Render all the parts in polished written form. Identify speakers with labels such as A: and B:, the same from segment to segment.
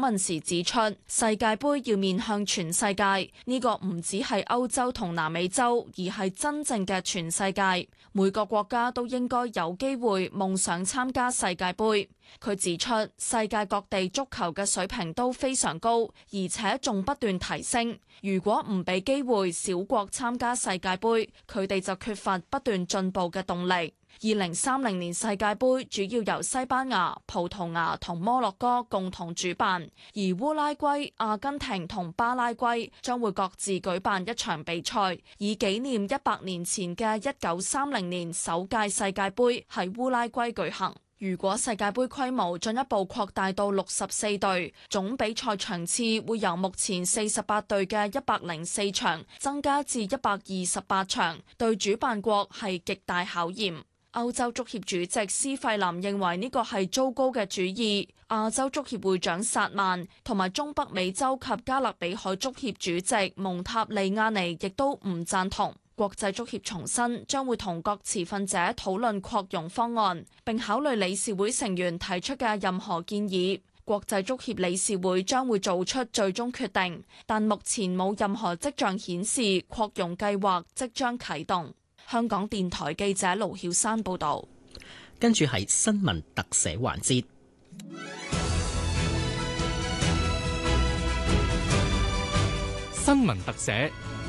A: 問時指出，世界盃要面向全世界，呢個唔只係歐洲同南美洲，而係真正嘅全世界。每個國家都應該有機會夢想參加世界盃。佢指出，世界各地足球嘅水平都非常高，而且仲不斷提升。如果唔俾機會小國參加世界盃，佢哋就缺乏不斷進步嘅動力。2030年世界盃主要由西班牙、葡萄牙同摩洛哥共同主辦，而烏拉圭、阿根廷同巴拉圭將會各自舉辦一場比賽，以紀念100年前嘅1930年首屆世界盃喺烏拉圭舉行。如果世界盃規模進一步擴大到64隊，總比賽場次會由目前48隊嘅104場增加至128場，對主辦國係極大考驗。歐洲足協主席施費林認為呢個係糟糕嘅主意，亞洲足協會長薩曼同埋中北美洲及加勒比海足協主席蒙塔利亞尼亦都唔贊同。國際足協重申將會同各持份者討論擴容方案，並考慮理事會成員提出嘅任何建議。國際足協理事會將會做出最終決定，但目前冇任何跡象顯示擴容計劃即將啟動。香港電台記者盧曉山報道。
B: 跟住係新聞特寫環節。
C: 新聞特寫。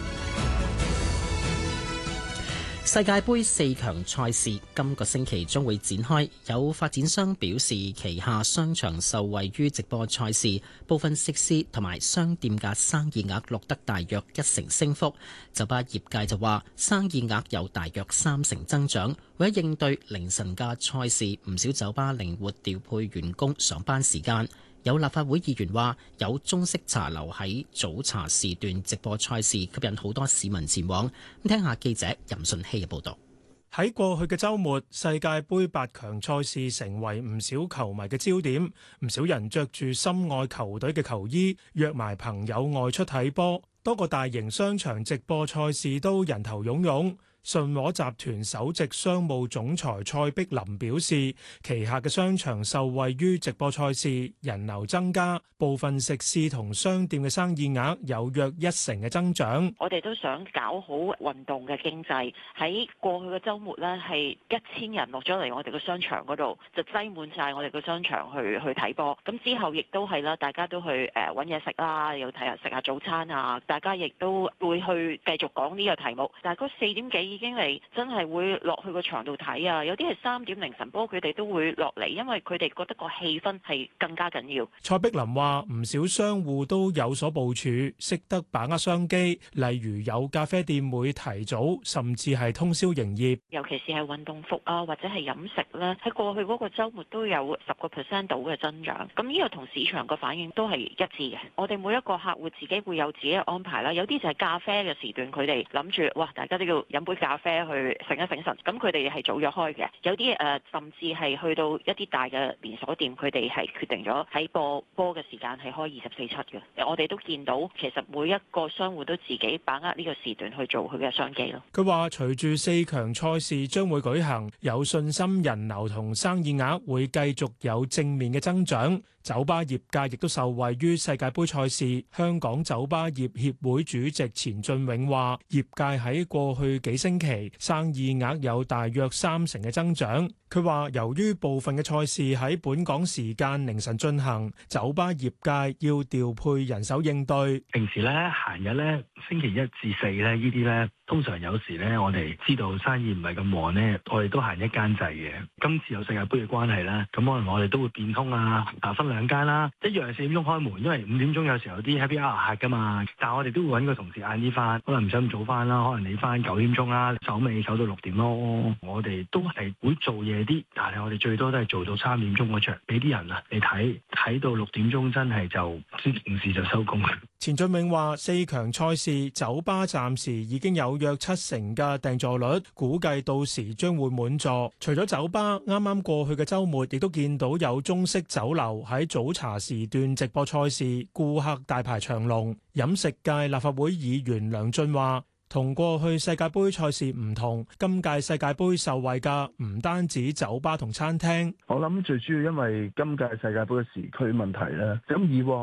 B: 世界盃4強賽事今個星期將會展開，有發展商表示旗下商場受惠於直播賽事，部分食肆同埋商店嘅生意額錄得大約1成升幅。酒吧業界就話生意額有大約3成增長。為咗應對凌晨嘅賽事，唔少酒吧靈活調配員工上班時間。有立法會議員話，有中式茶樓喺早茶時段直播賽事，吸引好多市民前往。咁聽下記者任順希嘅報導。
D: 喺過去嘅週末，世界盃8強賽事成為唔少球迷嘅焦點，唔少人着住心愛球隊嘅球衣，約埋朋友外出睇波。多個大型商場直播賽事都人頭湧湧。信和集團首席商務總裁蔡碧林表示，旗下嘅商場受惠於直播賽事，人流增加，部分食肆同商店嘅生意額有約1成嘅增長。
E: 我哋都想搞好運動嘅經濟，喺過去嘅週末呢，係1000人落咗嚟我哋嘅商場嗰度，就擠滿晒我哋嘅商場去睇波。咁之後亦都係啦，大家都去揾嘢食啦，又睇下食下早餐啊，大家亦都會去繼續講呢個題目。但係嗰4點幾已經嚟真係會落去個場度睇啊！有啲係3點凌晨波，佢哋都會落嚟，因為佢哋覺得個氣氛係更加緊要。
D: 蔡碧林話：唔少商戶都有所部署，識得把握商機，例如有咖啡店會提早甚至係通宵營業。
E: 尤其是係運動服啊，或者係飲食咧，喺過去嗰個週末都有10% 度嘅增長。咁呢個同市場個反應都係一致嘅。我哋每一個客戶自己會有自己嘅安排啦。有啲就係咖啡嘅時段，佢哋諗住哇，大家都要飲杯咖啡去醒一醒神，咁佢哋係早咗開嘅。有啲甚至係去到一啲大嘅連鎖店，佢哋係決定咗喺播嘅時間係開24/7嘅。我哋都見到其實每一個商戶都自己把握呢個時段去做佢嘅商機咯。
D: 佢話隨住4強賽事將會舉行，有信心人流同生意額會繼續有正面嘅增長。酒吧業界亦都受惠於世界盃賽事。香港酒吧業協會主席錢俊永話，業界喺過去幾星期生意額有大約3成嘅增長。佢話由於部分嘅賽事喺本港時間凌晨進行，酒吧業界要調配人手應對。
F: 平時咧閒日咧星期1至4咧呢啲咧，通常有時咧我哋知道生意唔係咁旺咧，我哋都閒一間制嘅。今次有世界盃嘅關係啦，咁可能我哋都會變通啊，分2間啦，一樣係4點鐘開門，因為5點鐘有時候有啲 happy hour 客噶嘛，但係我哋都會揾個同事晏啲翻，可能唔想咁早翻啦，可能你翻9點鐘啦，守尾守到6點咯。我哋都係會做嘢啲，但係我哋最多都係做到3點鐘嗰場，俾啲人啊你睇到6點鐘，真係就正事就收工。
D: 錢俊永話4強賽事酒吧暫時已經有約7成嘅訂座率，估計到時將會滿座。除咗酒吧，啱啱過去嘅週末亦都見到有中式酒樓喺早茶時段直播賽事，顧客大排長龍。飲食界立法會議員梁進話，同過去世界盃賽事唔同，今屆世界盃受惠嘅唔單止酒吧同餐廳。
G: 我諗最主要因為今屆世界盃嘅時區問題咧，咁以往